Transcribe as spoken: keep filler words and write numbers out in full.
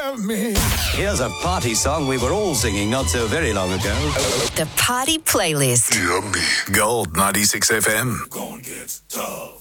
love me. Here's a party song we were all singing not so very long ago. The Party Playlist. Yummy. Gold ninety-six F M. Gonna get tough.